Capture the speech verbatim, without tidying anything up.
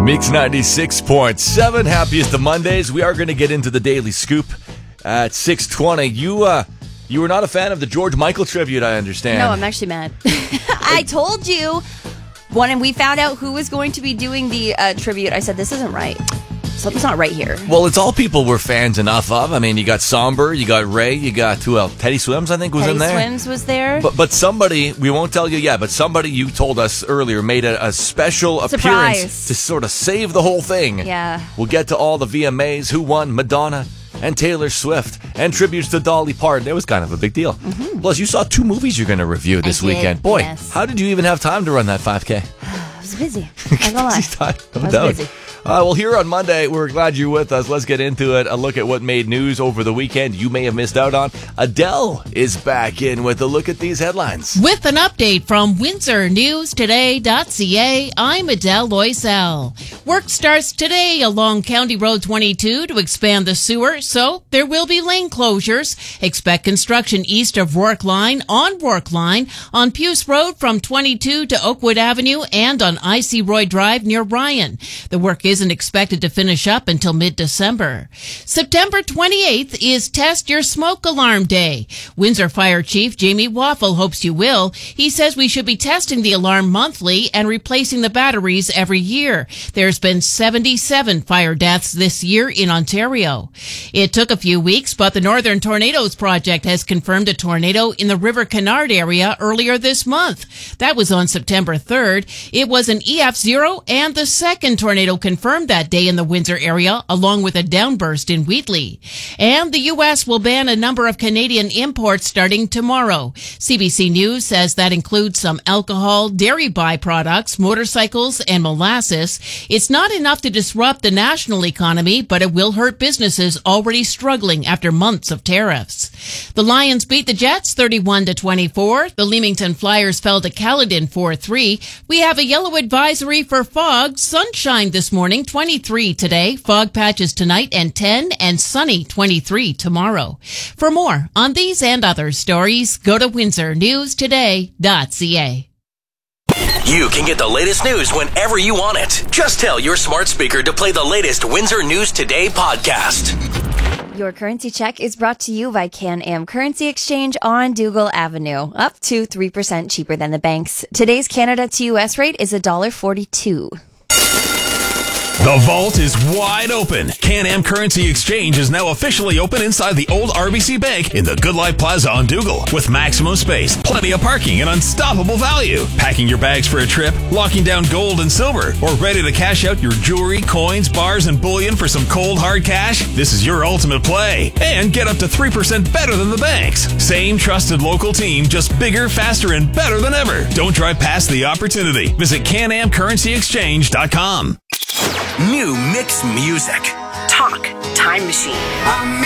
Mix ninety-six point seven, happiest of Mondays. We are going to get into the Daily Scoop at six twenty. You uh, you were not a fan of the George Michael tribute, I understand. No, I'm actually mad. I told you when we found out who was going to be doing the uh, tribute, I said, this isn't right. Something's not right here. Well, it's all people we're fans enough of. I mean, you got Somber, you got Ray, you got who else? Teddy Swims, I think, was Teddy in there. Swims was there. But but somebody, we won't tell you yet, but somebody you told us earlier made a, a special Surprise. appearance to sort of save the whole thing. Yeah. We'll get to all the V M As, who won, Madonna and Taylor Swift, and tributes to Dolly Parton. It was kind of a big deal. Mm-hmm. Plus, you saw two movies you're going to review this I did, weekend. Boy, yes. how did you even have time to run that five K? I was busy. I'm not gonna lie. no I was doubt. busy. Uh, well, here on Monday, we're glad you're with us. Let's get into it. A look at what made news over the weekend you may have missed out on. Adele is back in with a look at these headlines. With an update from Windsor News Today dot C A, I'm Adele Loisel. Work starts today along County Road twenty-two to expand the sewer, so there will be lane closures. Expect construction east of Rourke Line, on Rourke Line, on Puce Road from twenty-two to Oakwood Avenue, and on I C Roy Drive near Ryan. The work isn't expected to finish up until mid-December. September twenty-eighth is Test Your Smoke Alarm Day. Windsor Fire Chief Jamie Waffle hopes you will. He says we should be testing the alarm monthly and replacing the batteries every year. There's been seventy-seven fire deaths this year in Ontario. It took a few weeks, but the Northern Tornadoes Project has confirmed a tornado in the River Canard area earlier this month. That was on September third. It was an E F zero and the second tornado confirmed that day in the Windsor area, along with a downburst in Wheatley. And the U S will ban a number of Canadian imports starting tomorrow. C B C News says that includes some alcohol, dairy byproducts, motorcycles, and molasses. It's not enough to disrupt the national economy, but it will hurt businesses already struggling after months of tariffs. The Lions beat the Jets thirty-one to twenty-four. The Leamington Flyers fell to Caledon four three. We have a yellow advisory for fog. Sunshine this morning, twenty-three today. Fog patches tonight and ten, and sunny twenty-three tomorrow. For more on these and other stories, go to Windsor News Today dot C A. You can get the latest news whenever you want it. Just tell your smart speaker to play the latest Windsor News Today podcast. Your currency check is brought to you by Can-Am Currency Exchange on Dougal Avenue. Up to three percent cheaper than the banks. Today's Canada to U S rate is one dollar forty-two. The vault is wide open. Can-Am Currency Exchange is now officially open inside the old R B C Bank in the Good Life Plaza on Dougal. With maximum space, plenty of parking, and unstoppable value. Packing your bags for a trip, locking down gold and silver, or ready to cash out your jewelry, coins, bars, and bullion for some cold hard cash? This is your ultimate play. And get up to three percent better than the banks. Same trusted local team, just bigger, faster, and better than ever. Don't drive past the opportunity. Visit Can Am Currency Exchange dot com. New mix music. Talk Time Machine.